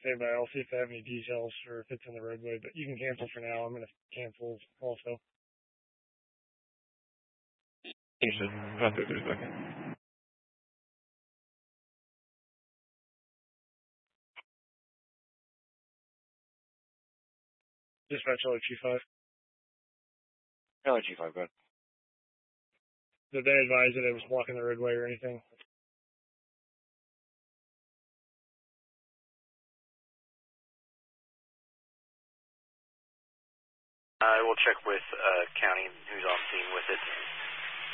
Stand by. I'll see if I have any details or if it's in the roadway, but you can cancel for now. I'm going to cancel also. Understood. About 30 seconds. Dispatch LRG5. LRG5, go ahead. Did they advise that it was blocking the roadway or anything? I will check with county who's on scene with it.